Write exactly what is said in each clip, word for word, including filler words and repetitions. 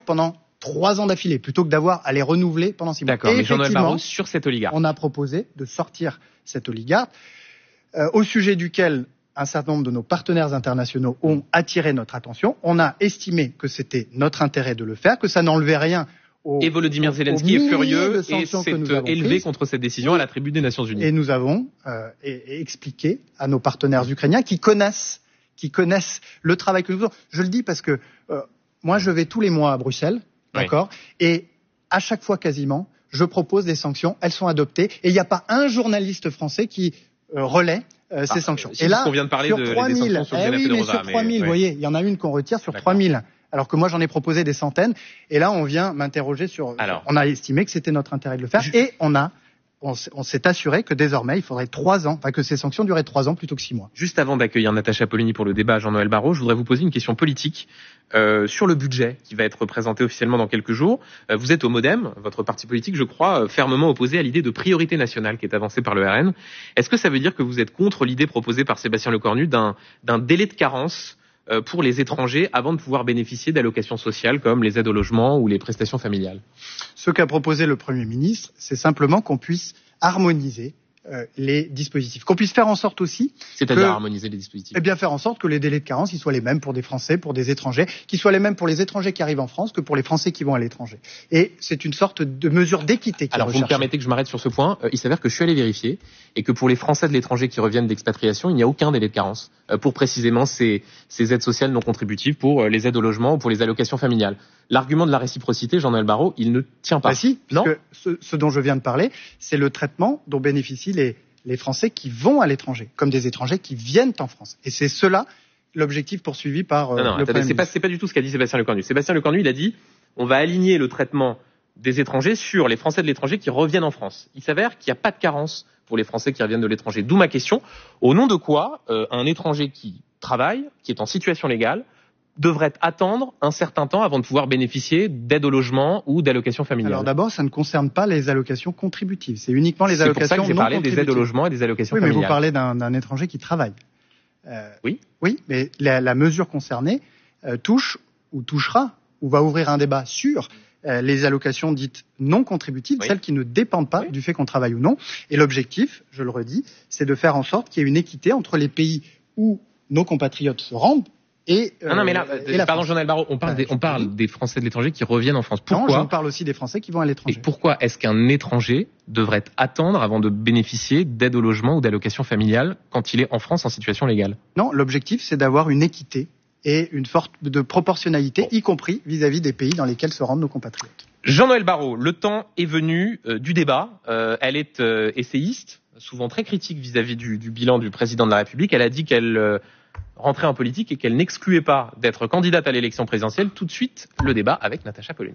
pendant trois ans d'affilée, plutôt que d'avoir à les renouveler pendant six mois. D'accord, mais Jean-Noël Barrot, sur cet oligarque. On a proposé de sortir cet oligarque, euh, au sujet duquel un certain nombre de nos partenaires internationaux ont attiré notre attention. On a estimé que c'était notre intérêt de le faire, que ça n'enlevait rien au... Et Volodymyr Zelensky est furieux et s'est élevé prises. contre cette décision à la tribune des Nations Unies. Et nous avons euh, et, et expliqué à nos partenaires ukrainiens qui connaissent, qui connaissent le travail que nous faisons. Je le dis parce que euh, moi, je vais tous les mois à Bruxelles, oui. d'accord, et à chaque fois quasiment, je propose des sanctions. Elles sont adoptées et il n'y a pas un journaliste français qui euh, relaie Euh, ces ah, sanctions. Si et là, on vient de parler sur de, trois mille, des sanctions sur eh oui, mais Rosa, sur trois mille, vous ouais. voyez, il y en a une qu'on retire sur D'accord. trois mille, alors que moi j'en ai proposé des centaines, et là on vient m'interroger sur... Alors, on a estimé que c'était notre intérêt de le faire, je... et on a... On s'est assuré que désormais, il faudrait trois ans, enfin que ces sanctions duraient trois ans plutôt que six mois. Juste avant d'accueillir Natacha Polony pour le débat, Jean-Noël Barrot, je voudrais vous poser une question politique euh, sur le budget qui va être présenté officiellement dans quelques jours. Euh, vous êtes au Modem, votre parti politique, je crois, euh, fermement opposé à l'idée de priorité nationale qui est avancée par le R N. Est-ce que ça veut dire que vous êtes contre l'idée proposée par Sébastien Lecornu d'un, d'un délai de carence pour les étrangers avant de pouvoir bénéficier d'allocations sociales comme les aides au logement ou les prestations familiales? Ce qu'a proposé le Premier ministre, c'est simplement qu'on puisse harmoniser euh, les dispositifs. Qu'on puisse faire en sorte aussi... C'est-à-dire que, harmoniser les dispositifs Eh bien faire en sorte que les délais de carence ils soient les mêmes pour des Français, pour des étrangers, qu'ils soient les mêmes pour les étrangers qui arrivent en France que pour les Français qui vont à l'étranger. Et c'est une sorte de mesure d'équité qui est Alors vous me permettez que je m'arrête sur ce point. Euh, il s'avère que je suis allé vérifier et que pour les Français de l'étranger qui reviennent d'expatriation, il n'y a aucun délai de carence euh, pour précisément ces, ces aides sociales non contributives, pour euh, les aides au logement ou pour les allocations familiales. L'argument de la réciprocité, Jean-Noël Barrot, il ne tient pas. Bah si, non puisque ce, ce dont je viens de parler, c'est le traitement dont bénéficient les, les Français qui vont à l'étranger, comme des étrangers qui viennent en France. Et c'est cela l'objectif poursuivi par euh, non, non, le attendez, Premier c'est pas, ministre. c'est pas du tout ce qu'a dit Sébastien Lecornu. Sébastien Lecornu, il a dit on va aligner le traitement des étrangers sur les Français de l'étranger qui reviennent en France. Il s'avère qu'il n'y a pas de carence pour les Français qui reviennent de l'étranger. D'où ma question. Au nom de quoi euh, un étranger qui travaille, qui est en situation légale, devrait attendre un certain temps avant de pouvoir bénéficier d'aide au logement ou d'allocations familiales? Alors d'abord, ça ne concerne pas les allocations contributives. C'est uniquement les allocations non contributives. C'est pour ça que j'ai parlé des aides au contributives. logement et des allocations Oui, mais familiales. vous parlez d'un, d'un étranger qui travaille. Euh, oui. Oui, mais la, la mesure concernée euh, touche ou touchera ou va ouvrir un débat sur euh, les allocations dites non contributives, Oui. celles qui ne dépendent pas Oui. du fait qu'on travaille ou non. Et l'objectif, je le redis, c'est de faire en sorte qu'il y ait une équité entre les pays où nos compatriotes se rendent et, euh, non, non, mais là, et la pardon, France. Jean-Noël Barrot, on parle, des, on parle des Français de l'étranger qui reviennent en France. Pourquoi? Non, je parle aussi des Français qui vont à l'étranger. Et pourquoi est-ce qu'un étranger devrait attendre avant de bénéficier d'aide au logement ou d'allocations familiales quand il est en France en situation légale? Non, l'objectif, c'est d'avoir une équité et une forte de proportionnalité, bon. y compris vis-à-vis des pays dans lesquels se rendent nos compatriotes. Jean-Noël Barrot, le temps est venu euh, du débat. Euh, elle est euh, essayiste, souvent très critique vis-à-vis du, du bilan du président de la République. Elle a dit qu'elle euh, rentrait en politique et qu'elle n'excluait pas d'être candidate à l'élection présidentielle. Tout de suite, le débat avec Natacha Polony.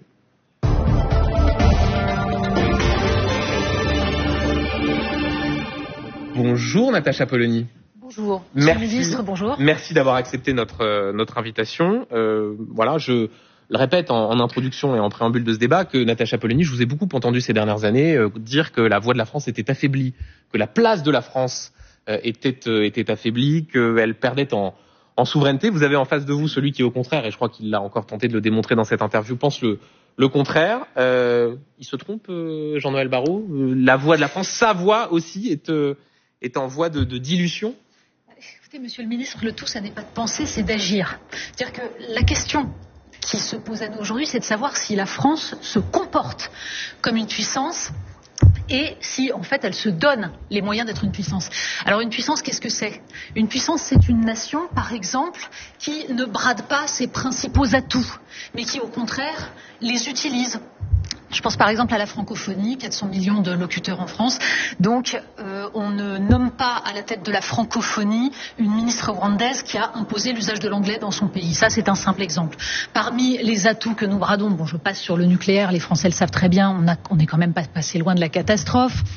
Bonjour Natacha Polony. Bonjour. Merci. Monsieur le ministre, bonjour. Merci d'avoir accepté notre euh, notre invitation. Euh, voilà, je le répète en, en introduction et en préambule de ce débat que Natacha Polony, je vous ai beaucoup entendu ces dernières années euh, dire que la voix de la France était affaiblie, que la place de la France euh, était euh, était affaiblie, qu'elle perdait en en souveraineté. Vous avez en face de vous celui qui, au contraire, et je crois qu'il l'a encore tenté de le démontrer dans cette interview, pense le le contraire. Euh, il se trompe, euh, Jean-Noël Barrot. Euh, la voix de la France, sa voix aussi, est euh, est en voie de, de dilution. Écoutez, monsieur le ministre, le tout, ça n'est pas de penser, c'est d'agir. C'est-à-dire que la question qui se pose à nous aujourd'hui, c'est de savoir si la France se comporte comme une puissance et si, en fait, elle se donne les moyens d'être une puissance. Alors, une puissance, qu'est-ce que c'est? Une puissance, c'est une nation, par exemple, qui ne brade pas ses principaux atouts, mais qui, au contraire, les utilise. Je pense par exemple à la francophonie, quatre cents millions de locuteurs en France. Donc, euh, on ne nomme pas à la tête de la francophonie une ministre rwandaise qui a imposé l'usage de l'anglais dans son pays. Ça, c'est un simple exemple. Parmi les atouts que nous bradons, bon, je passe sur le nucléaire, les Français le savent très bien, on a, on est quand même pas passé loin de la catastrophe.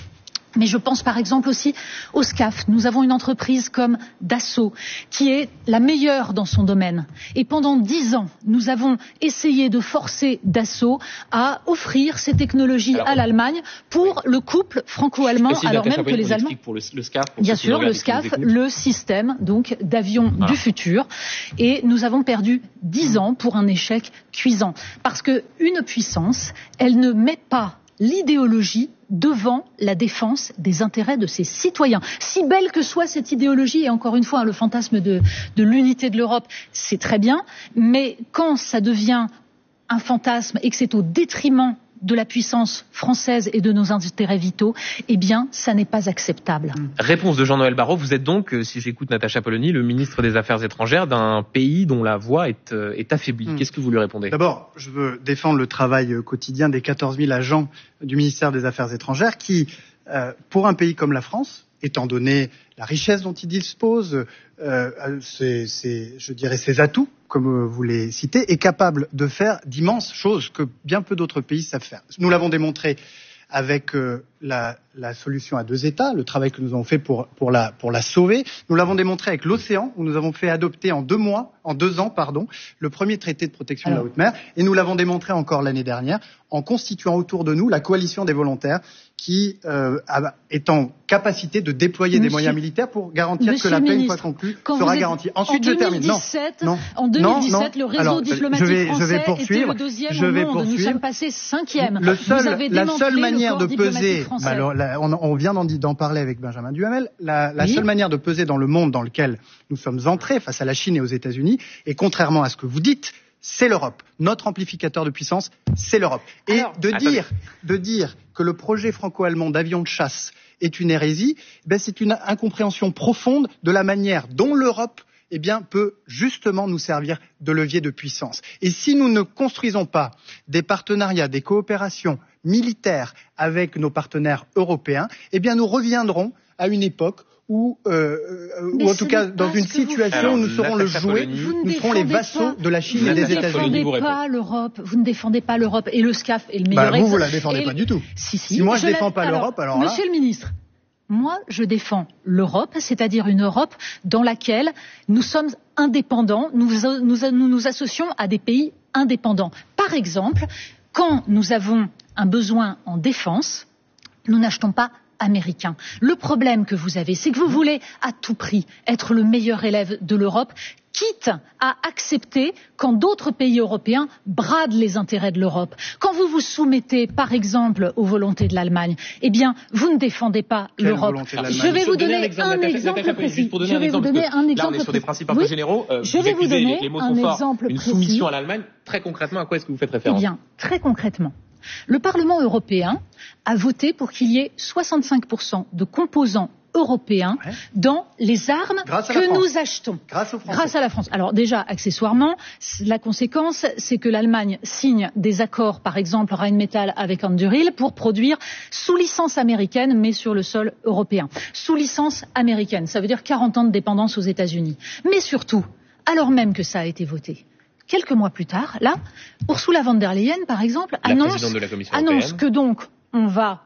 Mais je pense par exemple aussi au SCAF. Nous avons une entreprise comme Dassault qui est la meilleure dans son domaine. Et pendant dix ans, nous avons essayé de forcer Dassault à offrir ces technologies alors, à l'Allemagne pour oui. le couple franco-allemand, alors même que les Allemands... Pour le, le SCAF, pour bien sûr, le SCAF, le système donc d'avions voilà. du futur. Et nous avons perdu dix ans pour un échec cuisant. Parce qu'une puissance, elle ne met pas l'idéologie devant la défense des intérêts de ses citoyens. Si belle que soit cette idéologie, et encore une fois, le fantasme de, de l'unité de l'Europe, c'est très bien, mais quand ça devient un fantasme et que c'est au détriment de la puissance française et de nos intérêts vitaux, eh bien, ça n'est pas acceptable. Réponse de Jean-Noël Barrot. Vous êtes donc, si j'écoute Natacha Polony, le ministre des Affaires étrangères d'un pays dont la voix est, est affaiblie. Mmh. Qu'est-ce que vous lui répondez ? D'abord, je veux défendre le travail quotidien des quatorze mille agents du ministère des Affaires étrangères qui, euh, pour un pays comme la France, étant donné la richesse dont il dispose, euh, ses, ses, je dirais ses atouts, comme vous les citez, est capable de faire d'immenses choses que bien peu d'autres pays savent faire. Nous l'avons démontré avec euh, la, la solution à deux États, le travail que nous avons fait pour, pour, la, pour la sauver. Nous l'avons démontré avec l'océan, où nous avons fait adopter en deux mois, en deux ans, pardon, le premier traité de protection Alors. de la haute mer. Et nous l'avons démontré encore l'année dernière en constituant autour de nous la coalition des volontaires qui euh, a, est en capacité de déployer Monsieur, des moyens militaires pour garantir Monsieur que la paix, ministre, une fois conclue, sera garantie. Ensuite, en je termine. Non, non, en deux mille dix-sept, non, non. le réseau Alors, diplomatique je vais, français je vais poursuivre, était le deuxième je au vais monde. poursuivre. Nous sommes passés cinquième. Le seul, Vous avez la seule manière de peser, bah alors, là, on, on vient d'en, d'en parler avec Benjamin Duhamel, la, la oui. seule manière de peser dans le monde dans lequel nous sommes entrés face à la Chine et aux États-Unis, et contrairement à ce que vous dites, c'est l'Europe. Notre amplificateur de puissance, c'est l'Europe. Et Alors, de dire, de dire que le projet franco-allemand d'avion de chasse est une hérésie, ben c'est une incompréhension profonde de la manière dont l'Europe eh bien, peut justement nous servir de levier de puissance. Et si nous ne construisons pas des partenariats, des coopérations militaires avec nos partenaires européens, eh bien, nous reviendrons à une époque ou, euh, ou en tout cas dans une situation où nous serons le jouet, nous serons les vassaux de la Chine et des États-Unis. Vous ne défendez pas l'Europe, vous ne défendez pas l'Europe et le SCAF est le meilleur bah, exemple. Vous, vous la défendez pas du tout. Si, si. Si moi je, je défends pas l'Europe, alors là... Monsieur le ministre, moi je défends l'Europe, c'est-à-dire une Europe dans laquelle nous sommes indépendants, nous nous, nous, nous associons à des pays indépendants. Par exemple, quand nous avons un besoin en défense, nous n'achetons pas américain. Le problème que vous avez, c'est que vous voulez à tout prix être le meilleur élève de l'Europe, quitte à accepter quand d'autres pays européens bradent les intérêts de l'Europe. Quand vous vous soumettez, par exemple, aux volontés de l'Allemagne, eh bien, vous ne défendez pas Quelle l'Europe. Je vais vous donner un exemple, un exemple précis. Je vais vous donner un exemple Là, on est sur des principes un peu généraux. Euh, je vais vous donner les, les mots un sont exemple forts. Une précis. soumission à l'Allemagne. Très concrètement, à quoi est-ce que vous faites référence ? Eh bien, très concrètement. Le Parlement européen a voté pour qu'il y ait soixante-cinq pour cent de composants européens ouais. dans les armes que nous achetons. Grâce aux Français. Grâce à la France. Alors déjà, accessoirement, la conséquence, c'est que l'Allemagne signe des accords, par exemple Rheinmetall avec Anduril, pour produire sous licence américaine, mais sur le sol européen. Sous licence américaine, ça veut dire quarante ans de dépendance aux États-Unis. Mais surtout, alors même que ça a été voté, quelques mois plus tard, là, Ursula von der Leyen, par exemple, la annonce, de la Commission annonce que donc on va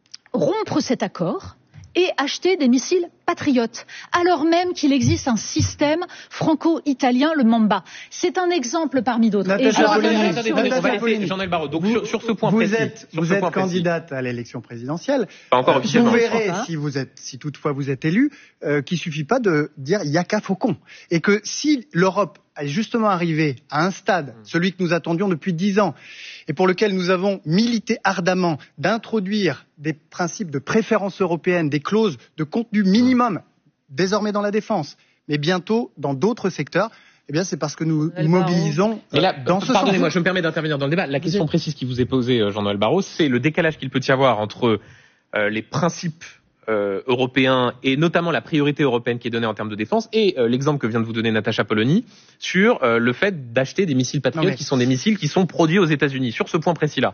rompre cet accord et acheter des missiles patriotes, alors même qu'il existe un système franco-italien, le Mamba. C'est un exemple parmi d'autres. Et alors, attendez, attendez, attendez, on va laisser Jean-Noël Barrot. Donc, vous, sur, sur ce point vous précis, êtes, sur vous ce êtes point candidate précis. à l'élection présidentielle. Pas encore euh, officiellement. Vous verrez, si vous êtes, si toutefois vous êtes élu, euh, qu'il suffit pas de dire il y a qu'à Faucon. Et que si l'Europe est justement arrivée à un stade, celui que nous attendions depuis dix ans, et pour lequel nous avons milité ardemment d'introduire des principes de préférence européenne, des clauses de contenu minimum, désormais dans la défense, mais bientôt dans d'autres secteurs, eh bien c'est parce que nous nous mobilisons Mais là, dans ce pardonnez-moi, sens. je me permets d'intervenir dans le débat. La question précise qui vous est posée, Jean-Noël Barrot, c'est le décalage qu'il peut y avoir entre euh, les principes Euh, européen et notamment la priorité européenne qui est donnée en termes de défense et euh, l'exemple que vient de vous donner Natacha Polony sur euh, le fait d'acheter des missiles patriotes mais... qui sont des missiles qui sont produits aux États-Unis. Sur ce point précis-là.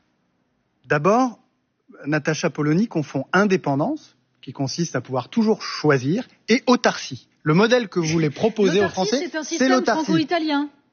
D'abord, Natacha Polony confond indépendance, qui consiste à pouvoir toujours choisir, et autarcie. Le modèle que vous voulez proposer aux Français, c'est un c'est système l'autarcie. franco-italien.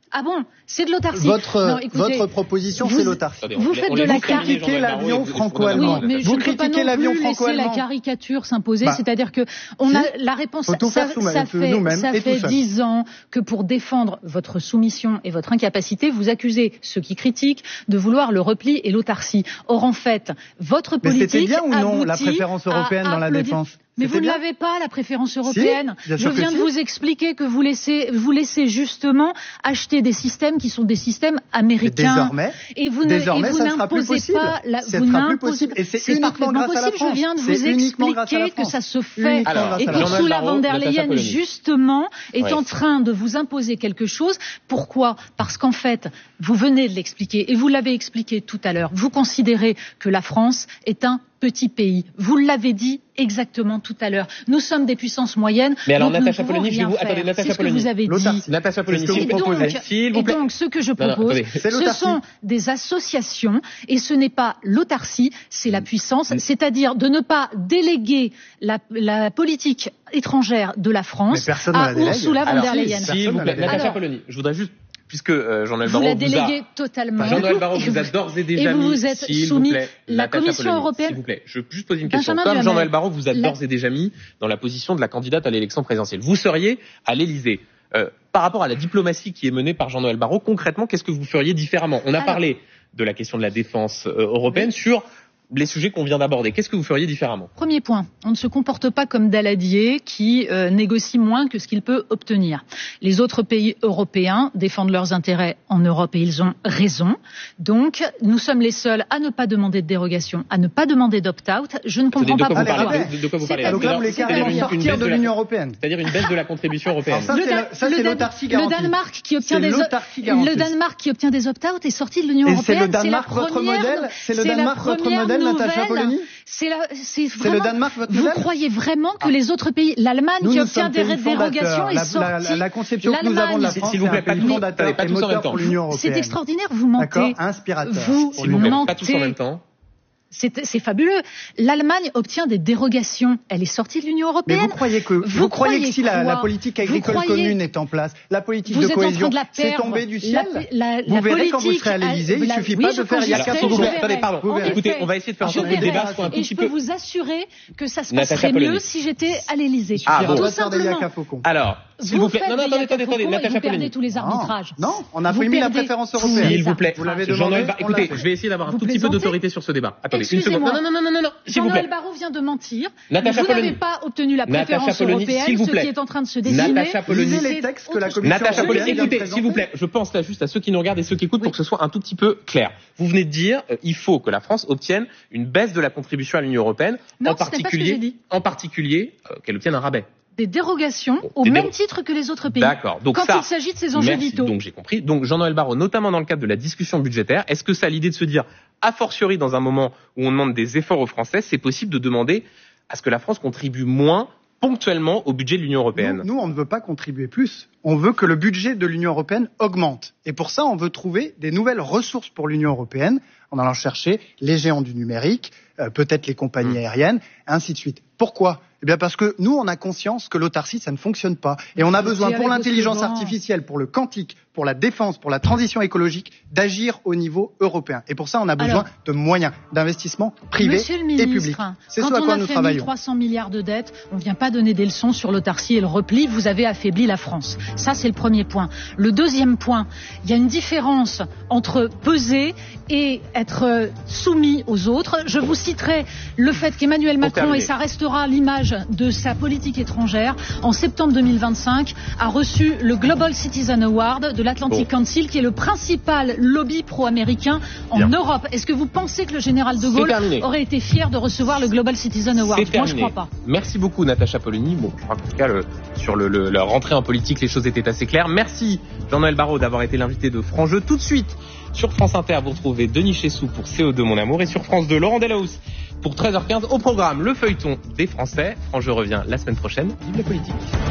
Ah bon, c'est de l'autarcie. Votre, non, écoutez, votre proposition, vous, c'est l'autarcie. Vous, vous faites de la caricature. Vous critiquez l'avion franco-allemand. Oui, mais vous je ne peux pas critiquez non l'avion plus laisser la caricature s'imposer. Bah, c'est-à-dire que on si, a la réponse. Ça, ça fait, ça fait dix ans que pour défendre votre soumission et votre incapacité, vous accusez ceux qui critiquent de vouloir le repli et l'autarcie. Or, en fait, votre politique. Mais c'était bien ou non la préférence européenne dans la défense? Mais vous ne l'avez pas, la préférence européenne. Si, je viens de si. vous expliquer que vous laissez, vous laissez justement acheter des systèmes qui sont des systèmes américains. Mais désormais, et vous ne, désormais, et vous ça sera plus possible. Pas la, ça vous sera plus possible. Et c'est uniquement grâce possible. à la France. Je viens de vous expliquer que ça se fait. Alors, et qu'Ursula von der Leyen, justement, est ouais. en train de vous imposer quelque chose. Pourquoi? Parce qu'en fait, vous venez de l'expliquer, et vous l'avez expliqué tout à l'heure, vous considérez que la France est un petit pays. Vous l'avez dit exactement tout à l'heure. Nous sommes des puissances moyennes. Mais alors, Natacha Polony, je vais vous... Attendez, Natacha Polony. C'est ce que vous avez dit. Natacha Polony, s'il vous plaît. S'il vous plaît. Et donc, ce que je propose, non, non, ce sont des associations, et ce n'est pas l'autarcie, c'est la puissance, mmh. c'est-à-dire de ne pas déléguer la, la politique étrangère de la France à Ursula von der Leyen. S'il vous plaît, Natacha Polony, je voudrais juste... Puisque euh, Jean-Noël Barrot vous la déléguez vous a... totalement. Enfin, Jean-Noël Barrot vous a d'ores et déjà et vous mis, vous êtes s'il soumis, vous plaît, la Commission Polony, européenne. S'il vous plaît, je veux juste poser une question. Benjamin Comme Duhamel, Jean-Noël Barrot vous a la... d'ores et déjà mis dans la position de la candidate à l'élection présidentielle, vous seriez à l'Élysée. Euh, par rapport à la diplomatie qui est menée par Jean-Noël Barrot, concrètement, qu'est-ce que vous feriez différemment? On a Alors... parlé de la question de la défense euh, européenne oui. sur les sujets qu'on vient d'aborder. Qu'est-ce que vous feriez différemment? Premier point, on ne se comporte pas comme Daladier qui euh, négocie moins que ce qu'il peut obtenir. Les autres pays européens défendent leurs intérêts en Europe et ils ont raison. Donc, nous sommes les seuls à ne pas demander de dérogation, à ne pas demander d'opt-out. Je ne comprends pas pourquoi. De, de quoi vous parlez? Donc là, vous voulez carrément sortir de l'Union européenne. C'est-à-dire une baisse de la contribution européenne. Alors ça, c'est l'autarcie garantie. Le Danemark qui obtient des le Danemark qui obtient des opt-out est sorti de l'Union européenne. C'est le Danemark votre modèle. C'est le Danemark votre modèle. Natacha Polony, c'est la, c'est vraiment, le Danemark votre vous modèle. croyez vraiment que ah. les autres pays, l'Allemagne nous, qui nous obtient des dérogations est sortie. La, la, la conception que nous avons de la France, s'il vous plaît, c'est un pays fondateur pas tous en même temps. Pour l'Union européenne. C'est extraordinaire, vous mentez. Inspirateur. Vous, s'il vous plaît, mentez. Pas tous en même temps. C'est, c'est fabuleux. L'Allemagne obtient des dérogations. Elle est sortie de l'Union européenne. Mais vous croyez que, vous, vous croyez que si la, la politique agricole croyez, commune est en place, la politique de cohésion, c'est tombé du ciel? La, la, vous la verrez quand vous serez à l'Élysée, il suffit oui, pas de faire il y a quatre secondes. Attendez, pardon. Écoutez, on va essayer de faire en sorte que le débat soit un tout petit peu. Et je peux vous assurer que ça se passerait mieux si j'étais à l'Élysée. Ah bon. Tout simplement. Alors, s'il vous plaît. Non, non, attendez, attendez, attendez. Natacha Polony. Tous les arbitrages. Non, on a mis la préférence européenne. S'il vous plaît. Vous l'avez demandé. Écoutez, je vais essayer d'avoir un tout petit peu d'autorité sur ce débat. Attendez, une seconde. Non, non, non, non, non, non. Jean-Noël Barrot vient de mentir. Natacha vous Polony. n'avez pas obtenu la préférence européenne, ce qui est en train de se dessiner. Natacha Polony. Les textes que la Commission Natacha Polony. européenne Écoutez, s'il vous plaît, je pense là juste à ceux qui nous regardent et ceux qui écoutent pour que ce soit un tout petit peu clair. Vous venez de dire, euh, il faut que la France obtienne une baisse de la contribution à l'Union européenne, non, en particulier, en particulier, euh, qu'elle obtienne un rabais. Des dérogations bon, au des même déro... titre que les autres pays. D'accord. Donc quand ça, il s'agit de ces enjeux merci, vitaux. Donc j'ai compris. Donc Jean-Noël Barrot, notamment dans le cadre de la discussion budgétaire, est-ce que ça a l'idée de se dire, a fortiori dans un moment où on demande des efforts aux Français, c'est possible de demander à ce que la France contribue moins ponctuellement au budget de l'Union européenne? Nous, nous, on ne veut pas contribuer plus. On veut que le budget de l'Union européenne augmente. Et pour ça, on veut trouver des nouvelles ressources pour l'Union européenne en allant chercher les géants du numérique, euh, peut-être les compagnies mmh. aériennes, ainsi de suite. Pourquoi? Eh bien parce que nous, on a conscience que l'autarcie, ça ne fonctionne pas. Et on a besoin, pour l'intelligence artificielle, pour le quantique, pour la défense, pour la transition écologique, d'agir au niveau européen. Et pour ça, on a besoin Alors, de moyens d'investissement privés ministre, et publics. C'est ce à quoi nous travaillons. Quand on a fait mille trois cents milliards de dettes, on ne vient pas donner des leçons sur l'autarcie et le repli. Vous avez affaibli la France. Ça, c'est le premier point. Le deuxième point, il y a une différence entre peser et être soumis aux autres. Je vous citerai le fait qu'Emmanuel Macron, et ça restera l'image de sa politique étrangère, en septembre deux mille vingt-cinq, a reçu le Global Citizen Award de l'Atlantic bon. Council, qui est le principal lobby pro-américain en Bien. Europe. Est-ce que vous pensez que le général de Gaulle aurait été fier de recevoir le Global Citizen Award? Moi, je ne crois pas. Merci beaucoup, Natacha Polony. Bon, je crois qu'en tout cas, le, sur le, le, la rentrée en politique, les choses étaient assez claires. Merci, Jean-Noël Barrot, d'avoir été l'invité de Franc-Jeu. Tout de suite, sur France Inter, vous retrouvez Denis Chessou pour C O deux, mon amour, et sur France deux, Laurent Delahousse pour treize heures quinze. Au programme, le feuilleton des Français. Franc-Jeu revient la semaine prochaine. Vive la politique.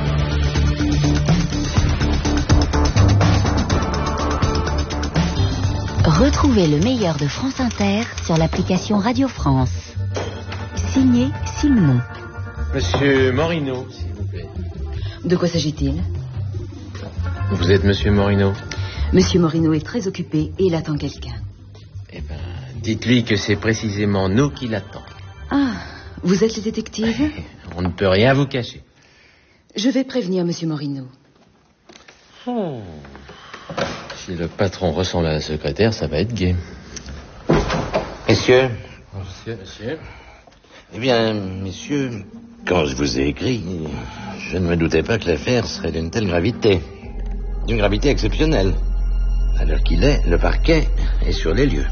Retrouvez le meilleur de France Inter sur l'application Radio France. Signé Simon. Monsieur Morino, s'il vous plaît. De quoi s'agit-il? Vous êtes Monsieur Morino? Monsieur Morino est très occupé et il attend quelqu'un. Eh ben, dites-lui que c'est précisément nous qui l'attendons. Ah, vous êtes le détective? On ne peut rien vous cacher. Je vais prévenir Monsieur Morino. Oh. Si le patron ressemble à la secrétaire, ça va être gai. Messieurs. Monsieur, monsieur. Eh bien, messieurs, quand je vous ai écrit, je ne me doutais pas que l'affaire serait d'une telle gravité. D'une gravité exceptionnelle. À l'heure qu'il est, le parquet est sur les lieux.